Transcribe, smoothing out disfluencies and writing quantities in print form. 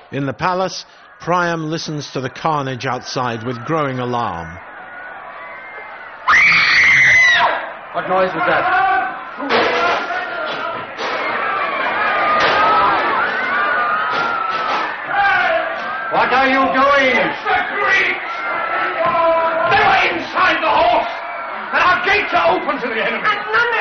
In the palace, Priam listens to the carnage outside with growing alarm. What noise was that? What are you doing? It's the Greeks! They were inside the horse, and our gates are open to the enemy. And none